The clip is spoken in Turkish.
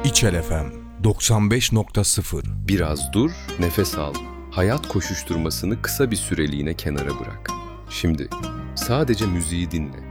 İçel FM 95.0. Biraz dur, nefes al. Hayat koşuşturmasını kısa bir süreliğine kenara bırak. Şimdi sadece müziği dinle.